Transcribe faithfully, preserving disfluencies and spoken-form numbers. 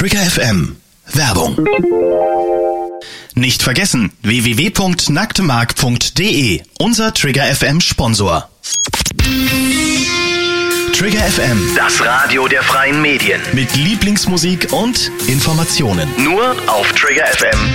Trigger F M. Werbung. Nicht vergessen, w w w punkt nacktemark punkt d e, unser Trigger F M Sponsor. Trigger F M, das Radio der freien Medien. mit Lieblingsmusik und Informationen. Nur auf Trigger F M.